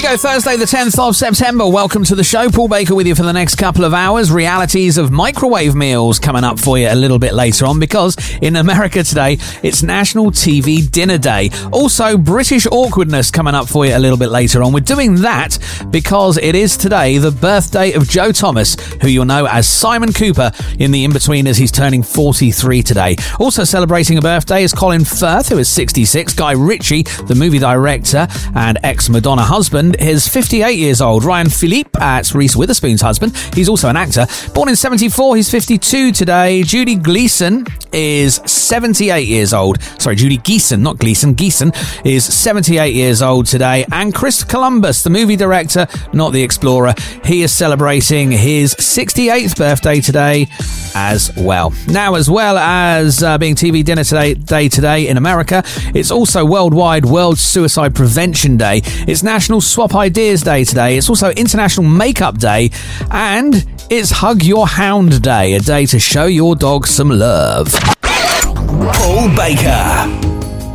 we go, Thursday the 10th of September. Welcome to the show. Paul Baker with you for the next couple of hours. Realities of microwave meals coming up for you a little bit later on, because in America today, it's National TV Dinner Day. Also, British awkwardness coming up for you a little bit later on. We're doing that because it is today the birthday of Joe Thomas, who you'll know as Simon Cooper in The In-Betweeners. He's turning 43 today. Also celebrating a birthday is Colin Firth, who is 66. Guy Ritchie, the movie director and ex-Madonna husband, is 58 years old. Ryan Philippe, that's Reese Witherspoon's husband. He's also an actor. Born in 74, he's 52 today. Judy Gleason is 78 years old. Sorry, Judy Geeson, not Gleason. Geeson is 78 years old today. And Chris Columbus, the movie director, not the explorer, he is celebrating his 68th birthday today as well. Now, as well as being TV Dinner Day today in America, it's also worldwide World Suicide Prevention Day. It's National Swap Ideas Day today. It's also International Makeup Day. And it's Hug Your Hound Day, a day to show your dog some love. Paul Baker.